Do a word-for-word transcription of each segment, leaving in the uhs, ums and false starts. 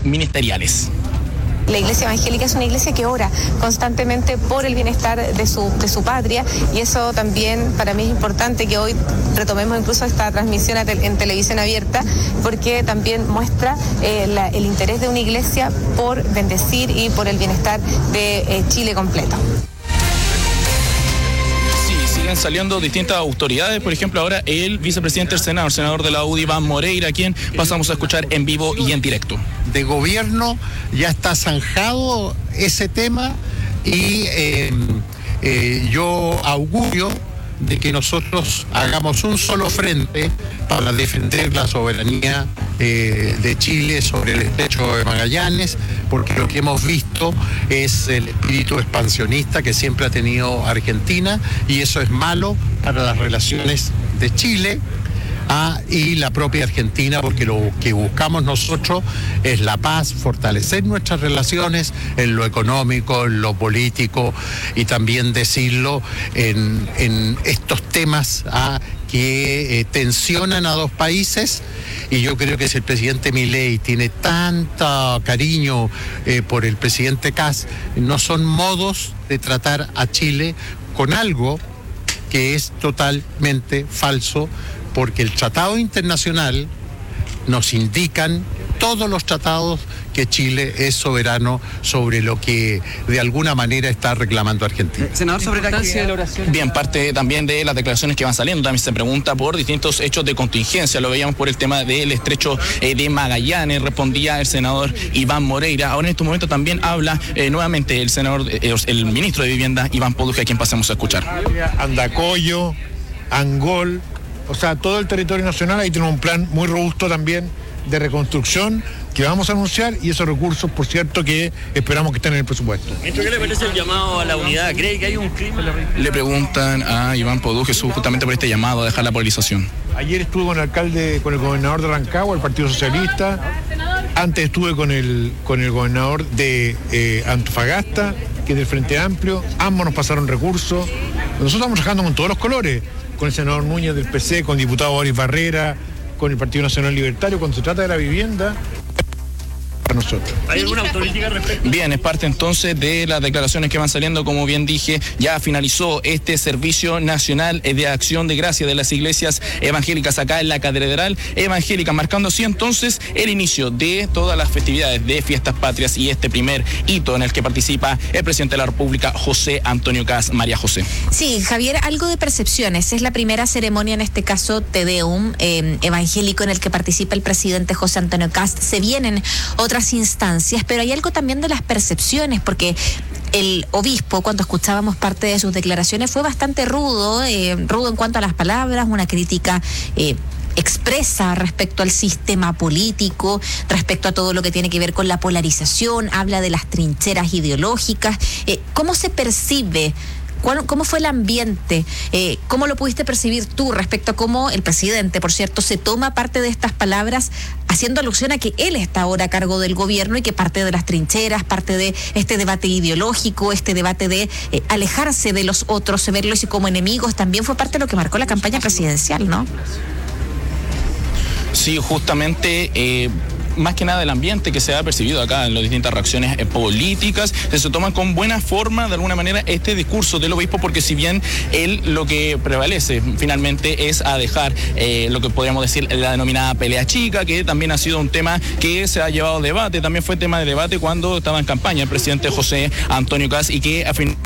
ministeriales. La Iglesia Evangélica es una iglesia que ora constantemente por el bienestar de su, de su patria, y eso también para mí es importante que hoy retomemos incluso esta transmisión en televisión abierta, porque también muestra eh, la, el interés de una iglesia por bendecir y por el bienestar de eh, Chile completo. Siguen saliendo distintas autoridades, por ejemplo ahora el vicepresidente del Senado, el senador de la U D I, Iván Moreira, a quien pasamos a escuchar en vivo y en directo. De gobierno ya está zanjado ese tema y eh, eh, yo augurio de que nosotros hagamos un solo frente para defender la soberanía eh, de Chile sobre el estrecho de Magallanes, porque lo que hemos visto es el espíritu expansionista que siempre ha tenido Argentina, y eso es malo para las relaciones de Chile Ah, y la propia Argentina, porque lo que buscamos nosotros es la paz, fortalecer nuestras relaciones en lo económico, en lo político, y también decirlo en, en estos temas ah, que eh, tensionan a dos países. Y yo creo que si el presidente Milei tiene tanto cariño eh, por el presidente Kast, no son modos de tratar a Chile con algo que es totalmente falso, porque el tratado internacional nos indican, todos los tratados, que Chile es soberano sobre lo que de alguna manera está reclamando Argentina. Senador, sobre la importancia de la oración. Bien, parte también de las declaraciones que van saliendo, también se pregunta por distintos hechos de contingencia, lo veíamos por el tema del estrecho eh, de Magallanes, respondía el senador Iván Moreira. Ahora en este momento también habla eh, nuevamente el senador, eh, el ministro de Vivienda, Iván Poduje, a quien pasamos a escuchar. Andacollo, Angol, o sea, todo el territorio nacional. Ahí tenemos un plan muy robusto también de reconstrucción que vamos a anunciar, y esos recursos, por cierto, que esperamos que estén en el presupuesto. ¿Qué le parece el llamado a la unidad? ¿Cree que hay un crimen? Le preguntan a Iván Poduje justamente por este llamado a dejar la polarización. Ayer estuve con el alcalde, con el gobernador de Rancagua, el Partido Socialista. Antes estuve con el, con el gobernador de eh, Antofagasta, que es del Frente Amplio. Ambos nos pasaron recursos. Nosotros estamos trabajando con todos los colores, con el senador Núñez del P C, con el diputado Boris Barrera, con el Partido Nacional Libertario, cuando se trata de la vivienda. Nosotros. ¿Hay alguna autopolítica al respecto? Bien, es parte entonces de las declaraciones que van saliendo. Como bien dije, ya finalizó este Servicio Nacional de Acción de Gracia de las Iglesias Evangélicas acá en la Catedral Evangélica, marcando así entonces el inicio de todas las festividades de Fiestas Patrias y este primer hito en el que participa el presidente de la República, José Antonio Kast. María José. Sí, Javier, algo de percepciones. Es la primera ceremonia, en este caso Te Deum, eh, evangélico, en el que participa el presidente José Antonio Kast. Se vienen otras instancias, pero hay algo también de las percepciones, porque el obispo, cuando escuchábamos parte de sus declaraciones, fue bastante rudo, eh, rudo en cuanto a las palabras, una crítica eh, expresa respecto al sistema político, respecto a todo lo que tiene que ver con la polarización, habla de las trincheras ideológicas. Eh, ¿Cómo se percibe? ¿Cómo fue el ambiente? Eh, ¿Cómo lo pudiste percibir tú respecto a cómo el presidente, por cierto, se toma parte de estas palabras haciendo alusión a que él está ahora a cargo del gobierno y que parte de las trincheras, parte de este debate ideológico, este debate de eh, alejarse de los otros, verlos como enemigos, también fue parte de lo que marcó la campaña presidencial, ¿no? Sí, justamente... Eh... más que nada el ambiente que se ha percibido acá en las distintas reacciones eh, políticas, se toman con buena forma de alguna manera este discurso del obispo, porque si bien él lo que prevalece finalmente es a dejar eh, lo que podríamos decir la denominada pelea chica, que también ha sido un tema que se ha llevado a debate, también fue tema de debate cuando estaba en campaña el presidente José Antonio Kast, y que a fin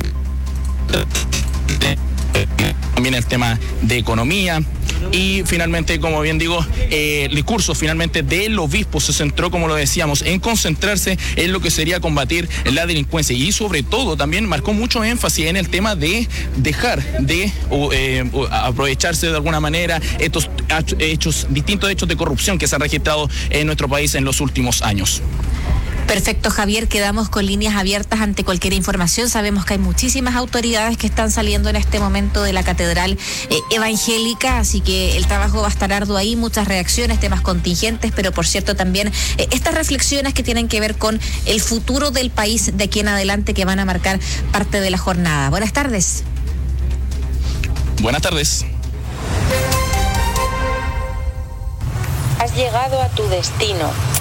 también el tema de economía. Y finalmente, como bien digo, eh, el discurso finalmente del obispo se centró, como lo decíamos, en concentrarse en lo que sería combatir la delincuencia, y sobre todo también marcó mucho énfasis en el tema de dejar de eh, aprovecharse de alguna manera estos hechos, distintos hechos de corrupción que se han registrado en nuestro país en los últimos años. Perfecto, Javier, quedamos con líneas abiertas ante cualquier información. Sabemos que hay muchísimas autoridades que están saliendo en este momento de la Catedral eh, Evangélica, así que el trabajo va a estar arduo ahí, muchas reacciones, temas contingentes, pero por cierto también eh, estas reflexiones que tienen que ver con el futuro del país de aquí en adelante, que van a marcar parte de la jornada. Buenas tardes. Buenas tardes. Has llegado a tu destino.